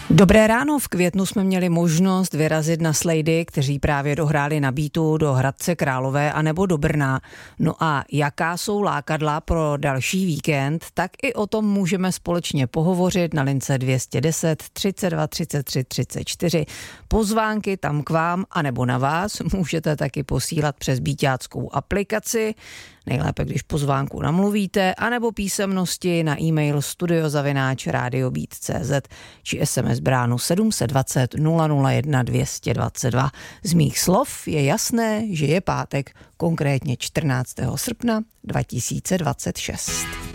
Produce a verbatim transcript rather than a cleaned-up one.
Dobré ráno, v květnu jsme měli možnost vyrazit na slejdy, kteří právě dohráli na Beatu do Hradce Králové anebo do Brna. No a jaká jsou lákadla pro další víkend, tak i o tom můžeme společně pohovořit na lince dvě stě deset třicet dva třicet tři třicet čtyři. Pozvánky tam k vám anebo na vás můžete taky posílat přes beatáckou aplikaci. Nejlépe, když pozvánku namluvíte, anebo písemnosti na e-mail studio zavináč radiobeat tečka cé zet či es em es bránu sedm set dvacet nula nula jedna dvě stě dvacet dva. Z mých slov je jasné, že je pátek, konkrétně čtrnáctého srpna dva tisíce dvacet šest.